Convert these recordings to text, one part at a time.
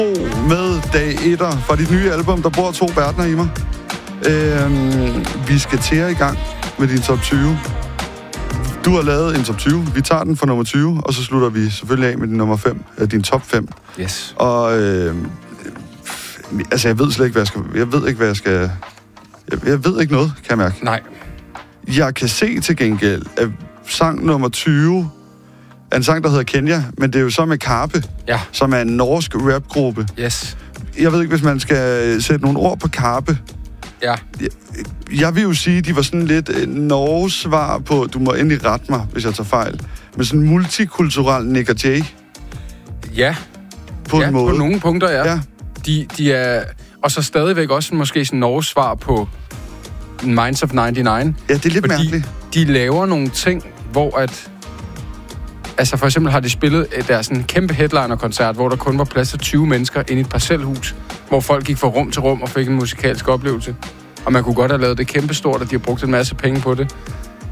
med dag 1'er fra dit nye album, Der bor to verdener i mig. Vi skal til i gang med din top 20. Du har lavet en top 20. Vi tager den for nummer 20, og så slutter vi selvfølgelig af med din nummer 5. Din top 5. Yes. Og altså, jeg ved slet ikke, hvad jeg skal... Jeg ved ikke, hvad jeg skal... Jeg ved ikke noget, kan jeg mærke. Nej. Jeg kan se til gengæld, at sang nummer 20 er en sang, der hedder Kenya, men det er jo så med Karpe, som er en norsk rapgruppe. Yes. Jeg ved ikke, hvis man skal sætte nogle ord på Karpe. Ja. Jeg vil jo sige, at de var sådan lidt Norges svar på, du må endelig rette mig, hvis jeg tager fejl, men sådan multikulturel Nick og Jay. Ja. På en måde. På nogle punkter, ja. De er... Og så stadigvæk også måske sådan Norges svar på Minds of 99. Ja, det er lidt mærkeligt. De laver nogle ting, hvor at... Altså for eksempel har de spillet der sådan en kæmpe headliner-koncert, hvor der kun var plads til 20 mennesker inde i et parcelhus, hvor folk gik fra rum til rum og fik en musikalsk oplevelse. Og man kunne godt have lavet det kæmpe stort, og de har brugt en masse penge på det.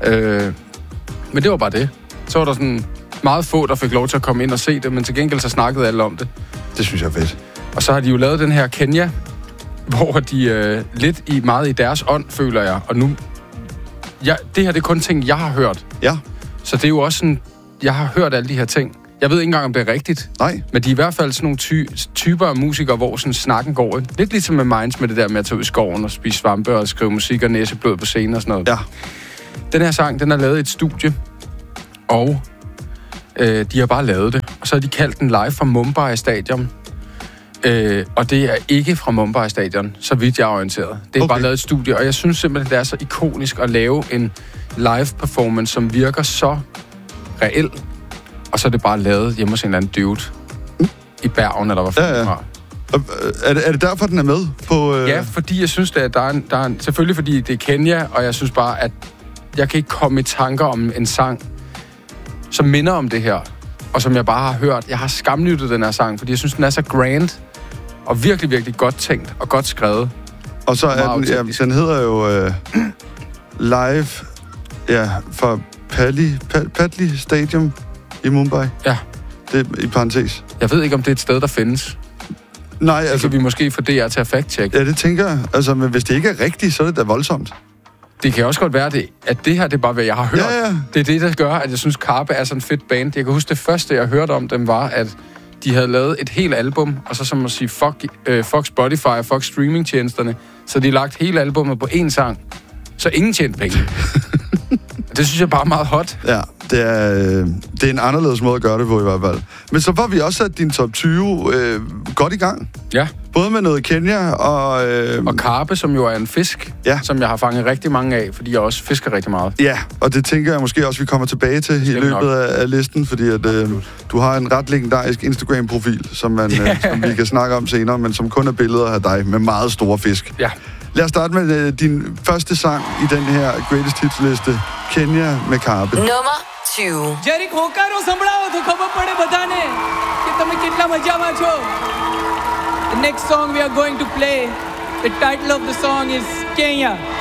Men det var bare det. Så var der sådan meget få, der fik lov til at komme ind og se det, men til gengæld så snakkede alle om det. Det synes jeg er fedt. Og så har de jo lavet den her Kenya, hvor de lidt meget i deres ånd, føler jeg. Og nu... det her det er kun ting, jeg har hørt. Ja. Så det er jo også sådan... Jeg har hørt alle de her ting. Jeg ved ikke engang, om det er rigtigt. Nej. Men de er i hvert fald sådan nogle typer af musikere, hvor sådan snakken går. Lidt ligesom med Minds med det der med at tage ud i skoven og spise svampe og skrive musik og næseblod på scenen og sådan noget. Ja. Den her sang, den er lavet i et studie. Og de har bare lavet det. Og så har de kaldt den live fra Mumbai Stadion. Og det er ikke fra Mumbai Stadion, så vidt jeg er orienteret. Det er bare lavet et studie, og jeg synes simpelthen, det er så ikonisk at lave en live performance, som virker så reel, og så er det bare lavet hjemme hos en eller anden dude i Bergen, eller hvad fanden fra. Er det derfor, den er med på... Ja, fordi jeg synes, at der er en... Selvfølgelig fordi det er Kenya, og jeg synes bare, at jeg kan ikke komme i tanker om en sang, som minder om det her, og som jeg bare har hørt. Jeg har skamlyttet den her sang, fordi jeg synes, den er så grand, og virkelig, virkelig godt tænkt, og godt skrevet. Og så er den... den hedder jo live fra Padley Stadium i Mumbai. Ja. Det er i parentes. Jeg ved ikke, om det er et sted, der findes. Nej, altså... Det kan vi måske få DR til at fact-check. Ja, det tænker jeg. Altså, men hvis det ikke er rigtigt, så er det da voldsomt. Det kan også godt være, at det her, det er bare, hvad jeg har hørt. Ja. Det er det, der gør, at jeg synes, Karpe er sådan en fedt band. Jeg kan huske, det første, jeg hørte om dem, var, at de havde lavet et helt album, og så som at sige, fuck Spotify og fuck streamingtjenesterne. Så de lagt hele albumet på én sang. Så ingen tjente penge. Det synes jeg bare er meget hot. Ja, det er en anderledes måde at gøre det på i hvert fald. Men så var vi også sat din top 20 godt i gang. Ja. Både med noget Kenya og... Og karpe, som jo er en fisk, som jeg har fanget rigtig mange af, fordi jeg også fisker rigtig meget. Ja, og det tænker jeg måske også, vi kommer tilbage til i løbet af listen, fordi at, du har en ret legendarisk Instagram-profil, som vi kan snakke om senere, men som kun er billeder af dig med meget store fisk. Ja. Lad os starte med din første sang i den her Greatest Hits-liste, Kenya med Karpe. Nummer 20. જરીક હોકારો સંભળાવો તો ખબર પડે બધાને કે તમે કેટલા મજામાં છો. The next song we are going to play, the title of the song is Kenya.